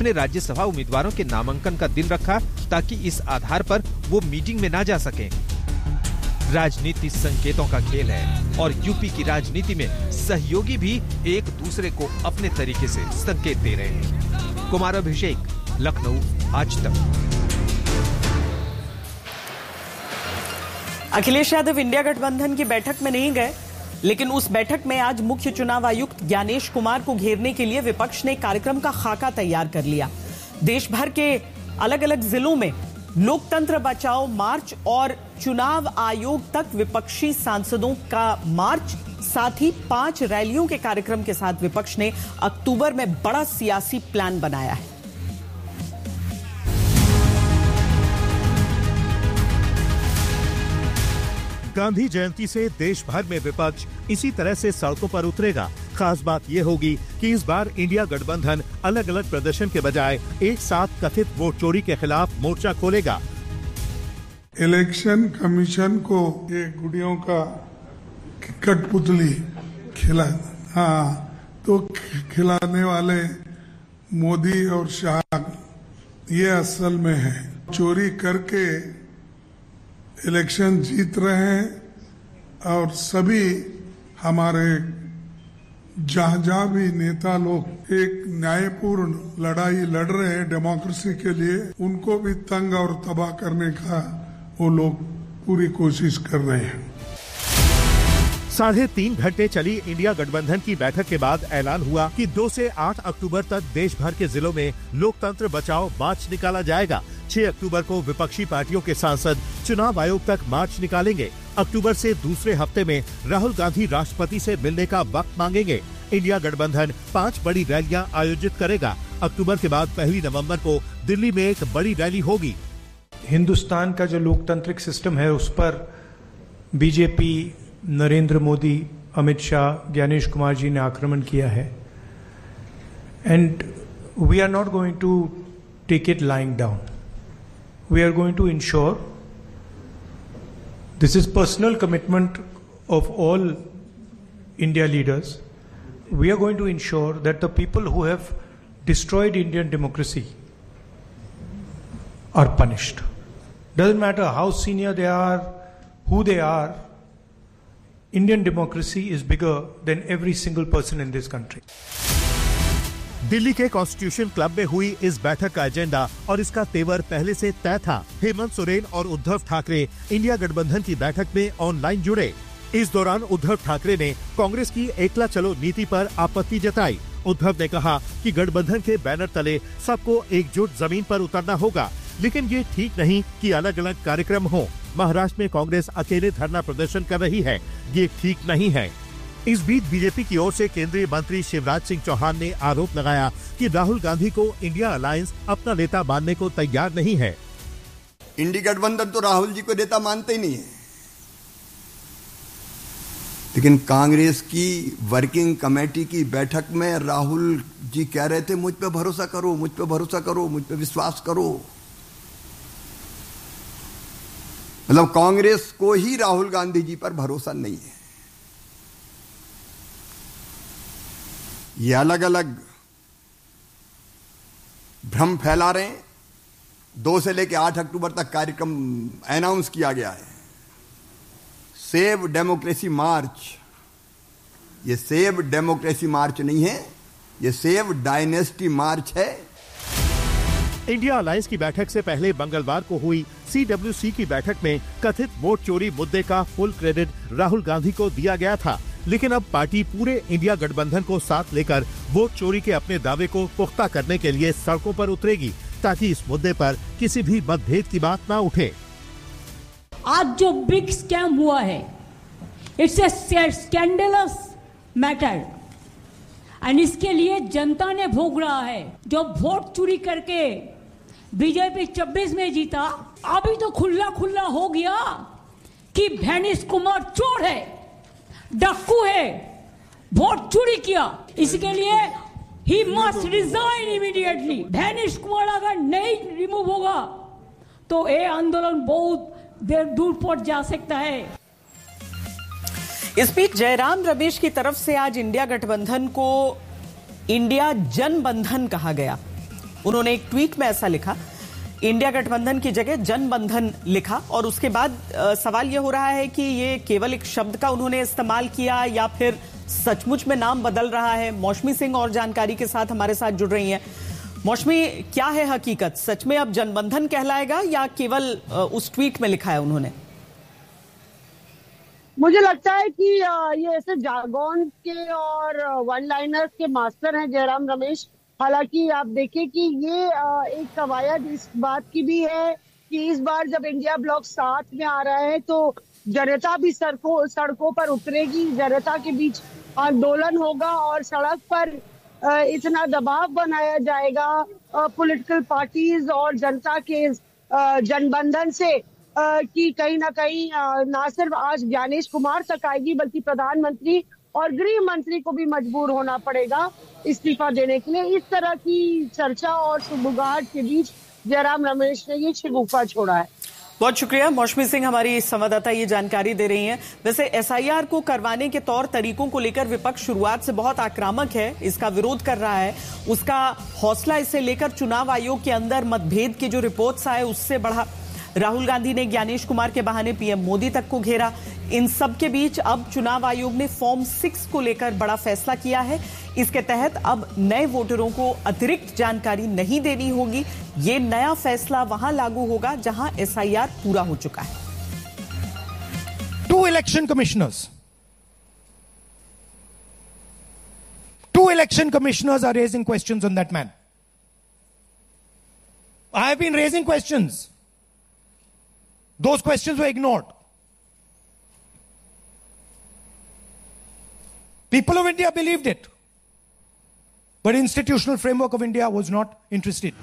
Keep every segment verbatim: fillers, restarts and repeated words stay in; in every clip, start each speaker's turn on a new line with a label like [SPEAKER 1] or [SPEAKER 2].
[SPEAKER 1] अपने राज्यसभा उम्मीदवारों के नामांकन का दिन रखा ताकि इस आधार पर वो मीटिंग में ना जा सकें। राजनीति संकेतों का खेल है और यूपी की राजनीति में सहयोगी भी एक दूसरे को अपने तरीके से संकेत दे रहे हैं। कुमार अभिषेक, लखनऊ, आज तक।
[SPEAKER 2] अखिलेश यादव इंडिया गठबंधन की बैठक में नहीं गए, लेकिन उस बैठक में आज मुख्य चुनाव आयुक्त ज्ञानेश कुमार को घेरने के लिए विपक्ष ने कार्यक्रम का खाका तैयार कर लिया। देश भर के अलग अलग जिलों में लोकतंत्र बचाओ मार्च और चुनाव आयोग तक विपक्षी सांसदों का मार्च, साथ ही पांच रैलियों के कार्यक्रम के साथ विपक्ष ने अक्टूबर में बड़ा सियासी प्लान बनाया है।
[SPEAKER 3] गांधी जयंती से देश भर में विपक्ष इसी तरह से सड़कों पर उतरेगा। खास बात यह होगी कि इस बार इंडिया गठबंधन अलग अलग प्रदर्शन के बजाय एक साथ कथित वोट चोरी के खिलाफ मोर्चा खोलेगा।
[SPEAKER 4] इलेक्शन कमीशन को ये गुड़ियों का कठपुतली खिला हाँ तो खिलाने वाले मोदी और शाह ये असल में है। चोरी करके इलेक्शन जीत रहे हैं और सभी हमारे जहां जहां भी नेता लोग एक न्यायपूर्ण लड़ाई लड़ रहे हैं डेमोक्रेसी के लिए, उनको भी तंग और तबाह करने का वो लोग पूरी कोशिश कर रहे हैं।
[SPEAKER 3] साढ़े तीन घंटे चली इंडिया गठबंधन की बैठक के बाद ऐलान हुआ कि दो से आठ अक्टूबर तक देश भर के जिलों में लोकतंत्र बचाओ मार्च निकाला जाएगा। छह अक्टूबर को विपक्षी पार्टियों के सांसद चुनाव आयोग तक मार्च निकालेंगे। अक्टूबर से दूसरे हफ्ते में राहुल गांधी राष्ट्रपति से मिलने का वक्त मांगेंगे। इंडिया गठबंधन पांच बड़ी रैलियां आयोजित करेगा। अक्टूबर के बाद पहली नवंबर को दिल्ली में एक बड़ी रैली होगी।
[SPEAKER 5] हिंदुस्तान का जो लोकतांत्रिक सिस्टम है उस पर बीजेपी, नरेंद्र मोदी, अमित शाह, ज्ञानेश कुमार जी ने आक्रमण किया है and we are not going to take it lying down. We are going to ensure, this is personal commitment of all India leaders, we are going to ensure that the people who have destroyed Indian democracy are punished. Doesn't matter how senior they are, who they are, Indian democracy is bigger than every single person in this country.
[SPEAKER 3] Delhi के constitution club में हुई इस बैठक का agenda और इसका तेवर पहले से तय था। हेमंत सोरेन और उद्धव ठाकरे इंडिया गठबंधन की बैठक में ऑनलाइन जुड़े। इस दौरान उद्धव ठाकरे ने कांग्रेस की एकला चलो नीति पर आपत्ति जताई। उद्धव ने कहा कि गठबंधन के बैनर तले सबको एकजुट जमीन पर उतरना होगा, लेकिन ये ठीक नहीं कि अलग अलग कार्यक्रम हो। महाराष्ट्र में कांग्रेस अकेले धरना प्रदर्शन कर रही है, ये ठीक नहीं है। इस बीच बीजेपी की ओर से केंद्रीय मंत्री शिवराज सिंह चौहान ने आरोप लगाया कि राहुल गांधी को इंडिया अलायंस अपना नेता मानने को तैयार नहीं है।
[SPEAKER 6] इंडिया गठबंधन तो राहुल जी को नेता मानते ही नहीं है, लेकिन कांग्रेस की वर्किंग कमेटी की बैठक में राहुल जी कह रहे थे मुझ पे भरोसा करो, मुझ पे भरोसा करो, मुझ पे विश्वास करो। मतलब कांग्रेस को ही राहुल गांधी जी पर भरोसा नहीं है। ये अलग अलग भ्रम फैला रहे हैं। दो से लेकर आठ अक्टूबर तक कार्यक्रम अनाउंस किया गया है। सेव डेमोक्रेसी मार्च, ये सेव डेमोक्रेसी मार्च नहीं है, ये सेव डायनेस्टी मार्च है।
[SPEAKER 3] इंडिया अलायंस की बैठक से पहले मंगलवार को हुई सीडब्ल्यूसी की बैठक में कथित वोट चोरी मुद्दे का फुल क्रेडिट राहुल गांधी को दिया गया था, लेकिन अब पार्टी पूरे इंडिया गठबंधन को साथ लेकर वोट चोरी के अपने दावे को पुख्ता करने के लिए सड़कों पर उतरेगी, ताकि इस मुद्दे पर किसी भी मतभेद की बात न उठे।
[SPEAKER 7] आज जो बिग स्कैम हुआ है, it's a scandalous matter and इसके लिए जनता ने भोग रहा है। जो वोट चोरी करके बीजेपी छब्बीस में जीता, अभी तो खुला खुला हो गया कि भैनिश कुमार चोर है, डाकू है, वोट चोरी किया। इसके लिए he must resign immediately. भैनिश Kumar अगर नहीं रिमूव होगा तो ये आंदोलन बहुत देर दूर पर जा सकता है।
[SPEAKER 2] इस बीच जयराम रमेश की तरफ से आज इंडिया गठबंधन को इंडिया जनबंधन कहा गया। उन्होंने एक ट्वीट में ऐसा लिखा, इंडिया गठबंधन की जगह जनबंधन लिखा। और उसके बाद आ, सवाल यह हो रहा है कि ये केवल एक शब्द का उन्होंने इस्तेमाल किया या फिर सचमुच में नाम बदल रहा है। मौसमी सिंह और जानकारी के साथ हमारे साथ जुड़ रही हैं। मौसमी, क्या है हकीकत? सच में अब जनबंधन कहलाएगा या केवल उस ट्वीट में लिखा है उन्होंने?
[SPEAKER 8] मुझे लगता है कि ये ऐसे जार्गन के और वन लाइनर्स के मास्टर हैं जयराम रमेश। हालांकि आप देखें कि ये एक कवायद इस बात की भी है कि इस बार जब इंडिया ब्लॉक सात में आ रहा है तो जनता भी सड़कों सड़कों पर उतरेगी, जनता के बीच आंदोलन होगा और सड़क पर इतना दबाव बनाया जाएगा पॉलिटिकल पार्टीज और जनता के जनबंधन से कि कहीं ना कहीं ना सिर्फ आज ज्ञानेश कुमार तक आएगी बल्कि प्रधानमंत्री और गृह मंत्री को भी मजबूर होना पड़ेगा इस्तीफा देने के लिए। इस तरह की चर्चा और सुगबुगाहट के बीच जयराम रमेश ने ये शगुफा छोड़ा है।
[SPEAKER 2] बहुत शुक्रिया मौसमी सिंह, हमारी संवाददाता ये जानकारी दे रही हैं। वैसे एसआईआर को करवाने के तौर तरीकों को लेकर विपक्ष शुरुआत से बहुत आक्रामक है, इसका विरोध कर रहा है। उसका हौसला इसे लेकर चुनाव आयोग के अंदर मतभेद की जो रिपोर्ट्स आए उससे बढ़ा। राहुल गांधी ने ज्ञानेश कुमार के बहाने पीएम मोदी तक को घेरा। इन सब के बीच अब चुनाव आयोग ने फॉर्म सिक्स को लेकर बड़ा फैसला किया है। इसके तहत अब नए वोटरों को अतिरिक्त जानकारी नहीं देनी होगी। ये नया फैसला वहां लागू होगा जहां एसआईआर पूरा हो चुका है।
[SPEAKER 5] To election commissioners to election commissioners are raising questions on that man. I have been raising questions. Those questions were ignored. People of India believed it. But institutional framework of India was not interested.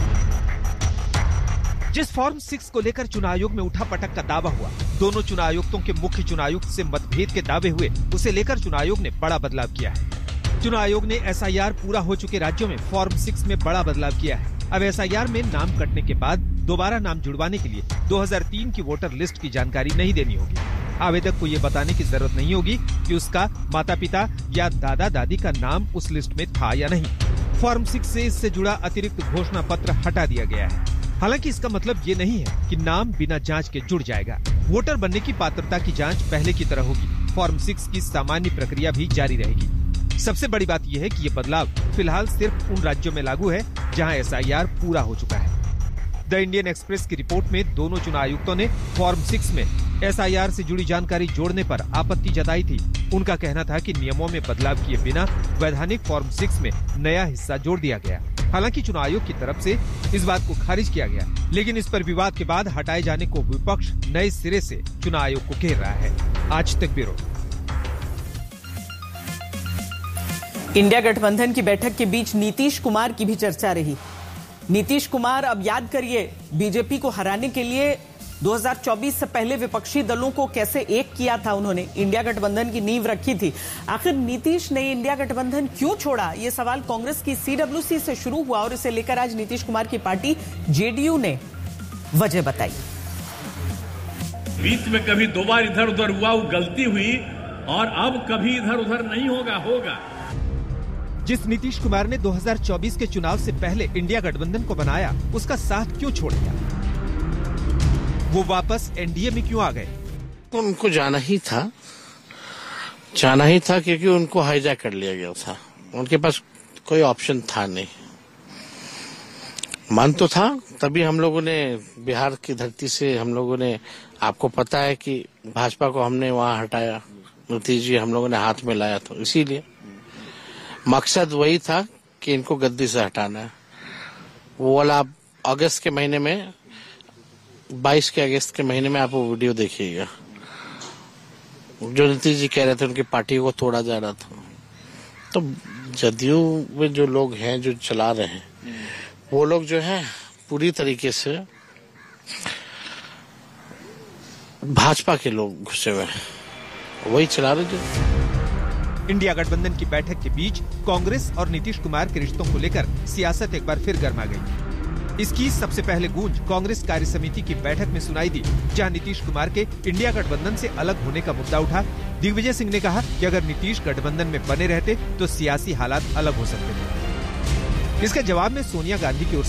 [SPEAKER 1] जिस form six को लेकर चुनाव आयोग में उठा पटक का दावा हुआ, दोनों चुनाव आयुक्तों के मुख्य चुनाव आयुक्त से मतभेद के दावे हुए, उसे लेकर चुनाव आयोग ने बड़ा बदलाव किया है। चुनाव आयोग ने एसआईआर पूरा हो चुके राज्यों में फॉर्म सिक्स में बड़ा बदलाव किया है। अब एसआईआर में नाम कटने के बाद दोबारा नाम जुड़वाने के लिए दो हज़ार तीन की वोटर लिस्ट की जानकारी नहीं देनी होगी। आवेदक को ये बताने की जरूरत नहीं होगी कि उसका माता पिता या दादा दादी का नाम उस लिस्ट में था या नहीं। फॉर्म सिक्स से इससे जुड़ा अतिरिक्त घोषणा पत्र हटा दिया गया है। हालांकि इसका मतलब ये नहीं है कि नाम बिना जांच के जुड़ जाएगा। वोटर बनने की पात्रता की जांच पहले की तरह होगी। फॉर्म सिक्स की सामान्य प्रक्रिया भी जारी रहेगी। सबसे बड़ी बात यह है कि ये बदलाव फिलहाल सिर्फ उन राज्यों में लागू है जहां एसआईआर पूरा हो चुका है। द इंडियन एक्सप्रेस की रिपोर्ट में दोनों चुनाव आयुक्तों ने फॉर्म सिक्स में एसआईआर से जुड़ी जानकारी जोड़ने पर आपत्ति जताई थी। उनका कहना था कि नियमों में बदलाव किए बिना वैधानिक फॉर्म सिक्स में नया हिस्सा जोड़ दिया गया। हालांकि चुनाव आयोग की तरफ से इस बात को खारिज किया गया, लेकिन इस पर विवाद के बाद हटाए जाने को विपक्ष नए सिरे से चुनाव आयोग को घेर रहा है। आज तक ब्यूरो।
[SPEAKER 2] इंडिया गठबंधन की बैठक के बीच नीतीश कुमार की भी चर्चा रही। नीतीश कुमार, अब याद करिए, बीजेपी को हराने के लिए दो हज़ार चौबीस से पहले विपक्षी दलों को कैसे एक किया था उन्होंने, इंडिया गठबंधन की नींव रखी थी। आखिर नीतीश ने इंडिया गठबंधन क्यों छोड़ा, ये सवाल कांग्रेस की सीडब्ल्यूसी से शुरू हुआ और इसे लेकर आज नीतीश कुमार की पार्टी जेडीयू ने वजह बताई।
[SPEAKER 9] बीच में कभी दो बार इधर उधर हुआ, वो गलती हुई, और अब कभी इधर उधर नहीं होगा होगा
[SPEAKER 1] जिस नीतीश कुमार ने दो हज़ार चौबीस के चुनाव से पहले इंडिया गठबंधन को बनाया, उसका साथ क्यों छोड़ दिया? वो वापस एनडीए में क्यों आ गए?
[SPEAKER 10] उनको जाना ही था, जाना ही था क्योंकि उनको हाईजैक कर लिया गया था। उनके पास कोई ऑप्शन था नहीं। मन तो था, तभी हम लोगों ने बिहार की धरती से हम लोगों ने, आपको पता है कि भाजपा को हमने वहां हटाया, नीतीश जी हम लोगों ने हाथ में लाया, तो इसीलिए मकसद वही था कि इनको गद्दी से हटाना है। वो वाला आप अगस्त के महीने में, बाईस के अगस्त के महीने में आप वो वीडियो देखिएगा, जो नीतीश जी कह रहे थे उनकी पार्टी को तोड़ा जा रहा था। तो जदयू में जो लोग हैं जो चला रहे हैं, वो लोग जो है पूरी तरीके से भाजपा के लोग घुसे हुए हैं, वही चला रहे जो।
[SPEAKER 1] इंडिया गठबंधन की बैठक के बीच कांग्रेस और नीतीश कुमार के रिश्तों को लेकर सियासत एक बार फिर गर्मा गई। इसकी सबसे पहले गूंज कांग्रेस कार्य समिति की बैठक में सुनाई दी, जहां नीतीश कुमार के इंडिया गठबंधन से अलग होने का मुद्दा उठा। दिग्विजय सिंह ने कहा कि अगर नीतीश गठबंधन में बने रहते तो सियासी हालात अलग हो सकते थे। इसके जवाब में सोनिया गांधी की ओर